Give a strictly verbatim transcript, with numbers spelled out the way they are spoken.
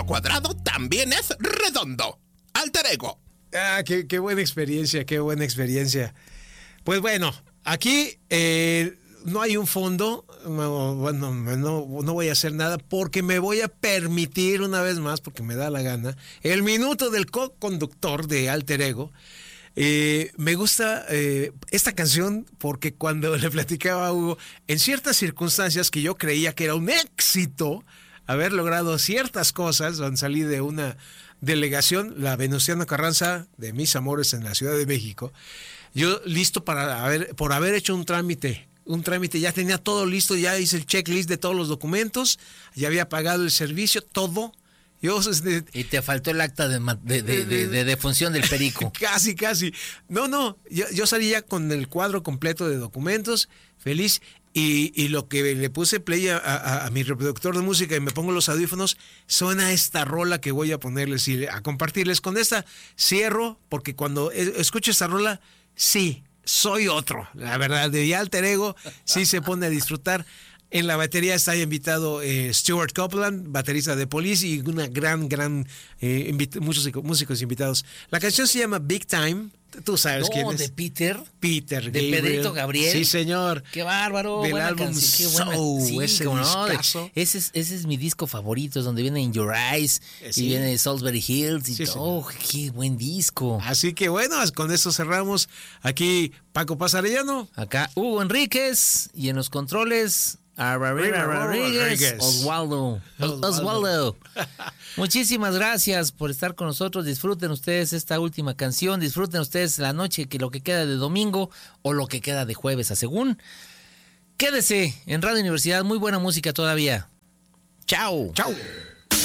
cuadrado también es redondo. Alter Ego. Ah, qué, qué buena experiencia, qué buena experiencia. Pues bueno, aquí eh, no hay un fondo, no, bueno, no, no voy a hacer nada porque me voy a permitir una vez más, porque me da la gana, el minuto del co-conductor de Alter Ego. Eh, me gusta eh, esta canción porque cuando le platicaba a Hugo, en ciertas circunstancias que yo creía que era un éxito haber logrado ciertas cosas, cuando salí de una delegación, la Venustiano Carranza de Mis Amores en la Ciudad de México, yo listo para haber, por haber hecho un trámite, un trámite, ya tenía todo listo, ya hice el checklist de todos los documentos, ya había pagado el servicio, todo. Yo, este, y te faltó el acta de, de, de, de, de defunción del perico. Casi, casi. No, no, yo, yo salí ya con el cuadro completo de documentos, feliz, y, y lo que le puse play a, a, a mi reproductor de música y me pongo los audífonos, suena esta rola que voy a ponerles y a compartirles. Con esta cierro, porque cuando escucho esta rola, sí, soy otro. La verdad, de Alter Ego, sí se pone a disfrutar. En la batería está invitado eh, Stuart Copeland, baterista de Police, y una gran, gran, eh, invit- muchos músicos invitados. La canción se llama Big Time. Tú sabes no, quién es. de Peter. Peter de Gabriel. Pedrito Gabriel. Sí, señor. Qué bárbaro. Del buena álbum canción, qué buena. Soul, Sí, ese como no, de- discazo. ese, es, ese es mi disco favorito, es donde viene In Your Eyes, Eh, sí. y viene Salisbury Hills, y Sí, todo. Oh, qué buen disco. Así que bueno, con eso cerramos. Aquí Paco Pasarellano. Acá Hugo Enríquez, y en los controles, Arbarira Rodríguez, Rodríguez. Oswaldo. Oswaldo. Oswaldo. Muchísimas gracias por estar con nosotros. Disfruten ustedes esta última canción, disfruten ustedes la noche, que lo que queda de domingo o lo que queda de jueves, a según. Quédese en Radio Universidad, muy buena música todavía. Chao. Chao.